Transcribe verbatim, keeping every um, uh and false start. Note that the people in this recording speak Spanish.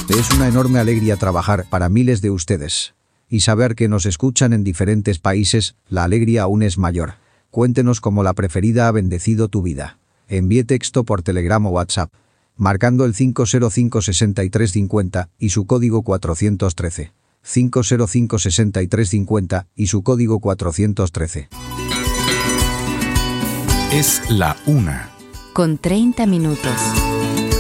Es una enorme alegría trabajar para miles de ustedes. Y saber que nos escuchan en diferentes países, la alegría aún es mayor. Cuéntenos cómo la preferida ha bendecido tu vida. Envíe texto por Telegram o WhatsApp, marcando el cinco cero cinco, sesenta y tres cincuenta y su código cuatrocientos trece. cinco cero cinco, sesenta y tres cincuenta y su código cuatrocientos trece. Es la una. Con treinta minutos.